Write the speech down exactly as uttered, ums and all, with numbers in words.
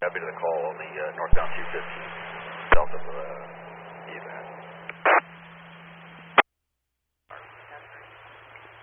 Happy to the call on the uh, northbound two fifty, south of uh,